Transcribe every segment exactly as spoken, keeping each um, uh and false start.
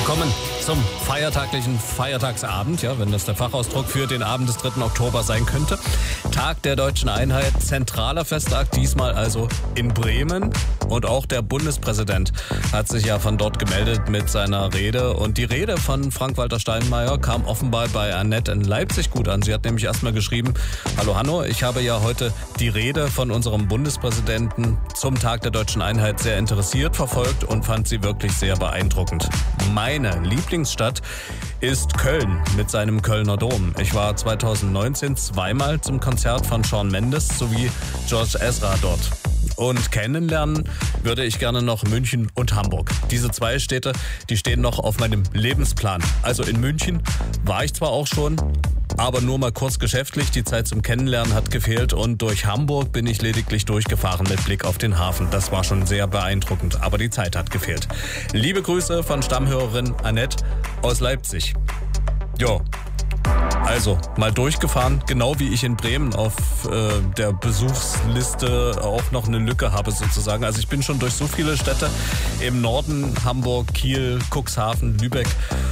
Willkommen zum feiertaglichen Feiertagsabend, ja, wenn das der Fachausdruck für den Abend des dritten Oktober sein könnte. Tag der Deutschen Einheit, zentraler Festtag, diesmal also in Bremen. Und auch der Bundespräsident hat sich ja von dort gemeldet mit seiner Rede. Und die Rede von Frank-Walter Steinmeier kam offenbar bei Annette in Leipzig gut an. Sie hat nämlich erstmal geschrieben: Hallo Hanno, ich habe ja heute die Rede von unserem Bundespräsidenten zum Tag der Deutschen Einheit sehr interessiert verfolgt und fand sie wirklich sehr beeindruckend. Meine Lieblingsstadt ist Köln mit seinem Kölner Dom. Ich war zweitausendneunzehn zweimal zum Konzert von Shawn Mendes sowie George Ezra dort. Und kennenlernen würde ich gerne noch München und Hamburg. Diese zwei Städte, die stehen noch auf meinem Lebensplan. Also in München war ich zwar auch schon, aber nur mal kurz geschäftlich. Die Zeit zum Kennenlernen hat gefehlt und durch Hamburg bin ich lediglich durchgefahren mit Blick auf den Hafen. Das war schon sehr beeindruckend, aber die Zeit hat gefehlt. Liebe Grüße von Stammhörerin Annette aus Leipzig. Jo. Also, mal durchgefahren, genau wie ich in Bremen auf äh, der Besuchsliste auch noch eine Lücke habe sozusagen. Also ich bin schon durch so viele Städte im Norden, Hamburg, Kiel, Cuxhaven, Lübeck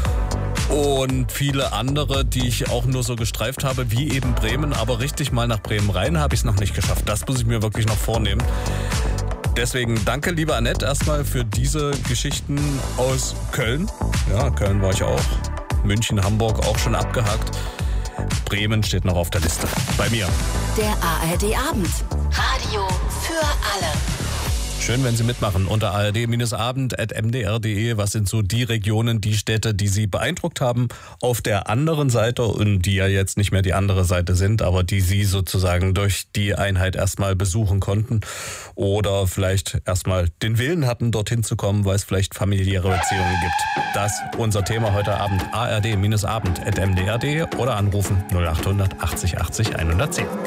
und viele andere, die ich auch nur so gestreift habe, wie eben Bremen. Aber richtig mal nach Bremen rein habe ich es noch nicht geschafft. Das muss ich mir wirklich noch vornehmen. Deswegen danke, liebe Annette, erstmal für diese Geschichten aus Köln. Ja, Köln war ich auch. München, Hamburg auch schon abgehakt. Bremen steht noch auf der Liste. Bei mir. Der A R D-Abend. Radio für alle. Schön, wenn Sie mitmachen unter a r d abend punkt m d r punkt d e. Was sind so die Regionen, die Städte, die Sie beeindruckt haben auf der anderen Seite und die ja jetzt nicht mehr die andere Seite sind, aber die Sie sozusagen durch die Einheit erstmal besuchen konnten oder vielleicht erstmal den Willen hatten, dorthin zu kommen, weil es vielleicht familiäre Beziehungen gibt. Das unser Thema heute Abend. a r d abend punkt m d r punkt d e oder anrufen null acht hundert achtzig achtzig hundertzehn.